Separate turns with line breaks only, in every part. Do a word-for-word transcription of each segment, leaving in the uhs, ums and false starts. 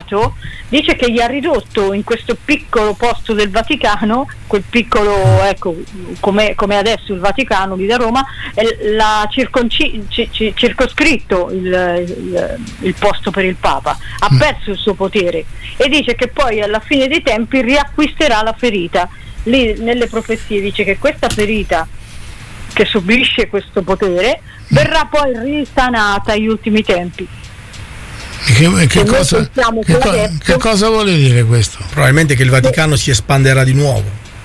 papato, dice che gli ha ridotto in questo piccolo posto del Vaticano, quel piccolo, ecco, come, come adesso il Vaticano lì da Roma, l'ha circonci- c- c- circoscritto il, il, il posto per il Papa, ha perso il suo potere, e dice che poi alla fine dei tempi riacquisterà la ferita. Lì nelle profezie dice che questa ferita che subisce questo potere verrà poi risanata agli ultimi tempi.
Che, che, cosa, che, co- che cosa vuole dire questo?
Probabilmente che il Vaticano si espanderà di nuovo.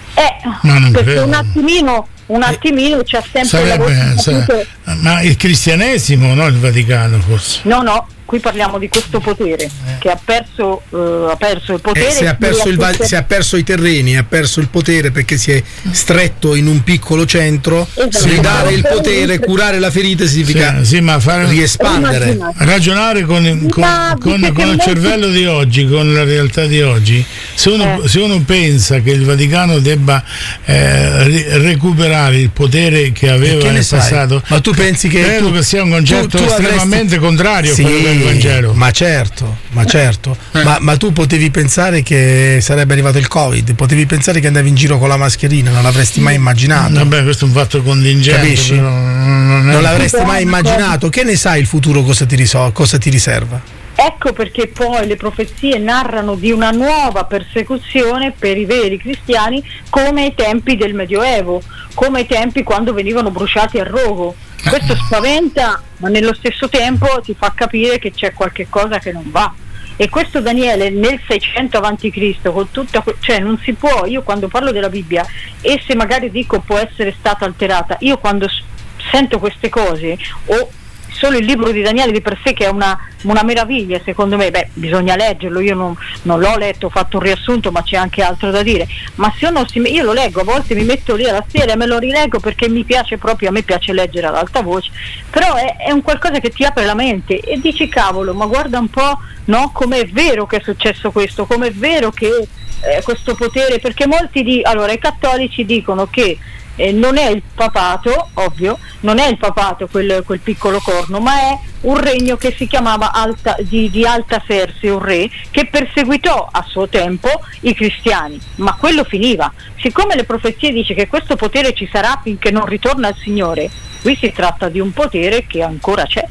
Eh, perché un attimino, un attimino c'è sempre
sarebbe,
la
sarebbe, ma il cristianesimo, no il Vaticano forse?
No, no, qui parliamo di questo potere che ha perso, uh, ha perso il potere.
Eh, se, ha perso il va- se ha perso i terreni, ha perso il potere perché si è stretto in un piccolo centro. Esatto. Ridare il potere, curare la ferita significa
sì, sì, ma fare,
riespandere.
Ragionare con, con, con, con il cervello di oggi, con la realtà di oggi. Se uno, eh. se uno pensa che il Vaticano debba eh, ri- recuperare il potere che aveva che nel passato,
ma tu pensi che
credo
tu,
che sia un concetto tu, tu estremamente avresti... contrario
sì,
a quello del Vangelo.
Ma certo, ma certo. Eh. Ma, ma tu potevi pensare che sarebbe arrivato il Covid, potevi pensare che andavi in giro con la mascherina, non l'avresti mai immaginato.
Vabbè, questo è un fatto contingente.
Capisci? Non, non l'avresti mai immaginato. Che ne sai il futuro cosa ti, risol- cosa ti riserva?
Ecco perché poi le profezie narrano di una nuova persecuzione per i veri cristiani, come ai tempi del Medioevo, come ai tempi quando venivano bruciati a rogo. Questo spaventa, ma nello stesso tempo ti fa capire che c'è qualche cosa che non va. E questo Daniele nel seicento avanti Cristo, con tutta, cioè non si può, io quando parlo della Bibbia, e se magari dico può essere stata alterata, io quando sento queste cose, o solo il libro di Daniele di per sé, che è una, una meraviglia secondo me, beh, bisogna leggerlo, io non, non l'ho letto, ho fatto un riassunto, ma c'è anche altro da dire, ma se uno si, io lo leggo, a volte mi metto lì alla sera e me lo rileggo perché mi piace proprio, a me piace leggere ad alta voce, però è, è un qualcosa che ti apre la mente e dici cavolo, ma guarda un po', no, com'è vero che è successo questo, com'è vero che eh, questo potere, perché molti di, allora i cattolici dicono che Eh, non è il papato, ovvio, non è il papato quel, quel piccolo corno, ma è un regno che si chiamava Alta, di, di Altaserse, un re che perseguitò a suo tempo i cristiani, ma quello finiva. Siccome le profezie dice che questo potere ci sarà finché non ritorna il Signore, qui si tratta di un potere che ancora c'è.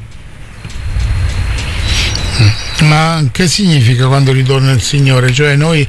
Ma che significa quando ritorna il Signore? Cioè noi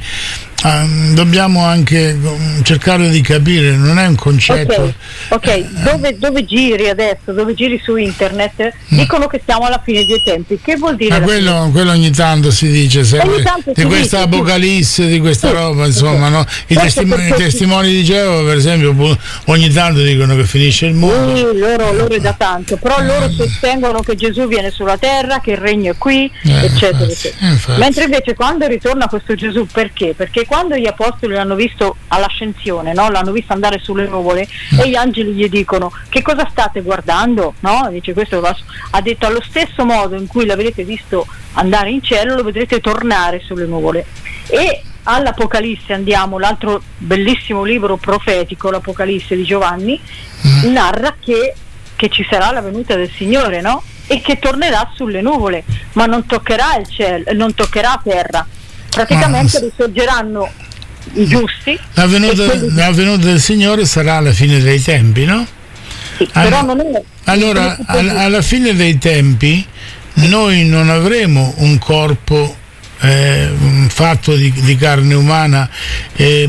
Um, dobbiamo anche cercare di capire, non è un concetto.
Ok, okay. Dove, dove giri adesso, dove giri su internet, mm. dicono che siamo alla fine dei tempi. Che vuol dire?
Ma quello, quello ogni tanto si dice, se
tanto
di
si
questa
dice,
apocalisse, sì. di questa sì. roba, insomma, no? I, testimoni, i testimoni di Geova, per esempio, ogni tanto dicono che finisce il mondo.
Sì, loro, loro è da tanto, però loro sostengono che Gesù viene sulla terra, che il regno è qui, eh, eccetera,
infatti,
eccetera.
infatti.
Mentre invece quando ritorna questo Gesù, perché? Perché quando gli apostoli l'hanno visto all'ascensione, no? L'hanno visto andare sulle nuvole mm. e gli angeli gli dicono che cosa state guardando? No? Dice, questo ha detto allo stesso modo in cui l'avete visto andare in cielo lo vedrete tornare sulle nuvole. E all'Apocalisse andiamo, l'altro bellissimo libro profetico, l'Apocalisse di Giovanni, mm. narra che, che ci sarà la venuta del Signore, no? E che tornerà sulle nuvole, ma non toccherà il cielo, non toccherà terra. Praticamente risorgeranno i giusti.
La venuta, quelli... la venuta del Signore sarà alla fine dei tempi, no?
Sì,
allora,
però non è...
allora alla, alla fine dei tempi noi non avremo un corpo eh, fatto di, di carne umana, eh,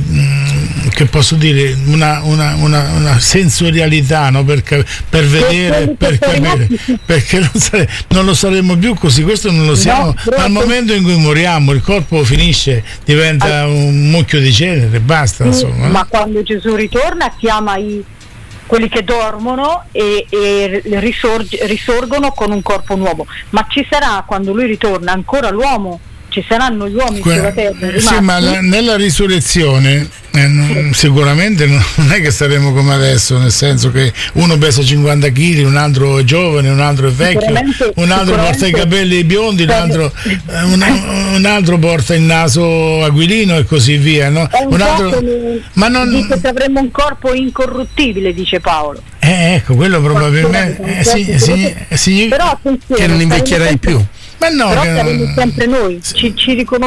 che posso dire una, una, una, una sensorialità, no? per, per vedere, per capire, perché non, sare, non lo saremo più così, questo non lo siamo, no, al momento in cui moriamo il corpo finisce, diventa allora, un mucchio di cenere, basta,
sì,
insomma.
Ma quando Gesù ritorna chiama i quelli che dormono e, e risorg- risorgono con un corpo nuovo, ma ci sarà, quando lui ritorna, ancora l'uomo, ci saranno gli uomini que- sulla terra.
Sì, ma la, nella risurrezione eh, non, sicuramente non è che saremo come adesso, nel senso che uno pesa cinquanta chili, un altro è giovane, un altro è vecchio, un altro porta i capelli biondi, un altro, eh, un, un altro porta il naso aquilino e così via, no?
È un
un altro,
come,
ma non
dice che avremo un corpo incorruttibile, dice Paolo.
Eh, ecco, quello probabilmente eh, sì, sì, sì,
però attenzione,
che non invecchierai più.
Ma no,
però
che
saremo
non...
sempre noi, ci, ci riconosciamo